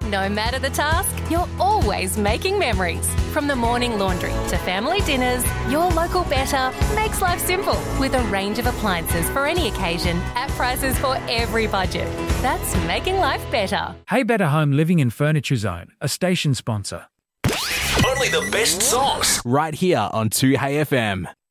No matter the task, you're always making memories. From the morning laundry to family dinners, your local Better makes life simple with a range of appliances for any occasion at prices for every budget. That's making life better. Hey Better Home Living and Furniture Zone, a station sponsor. Only the best songs. Right here on 2HeyFM.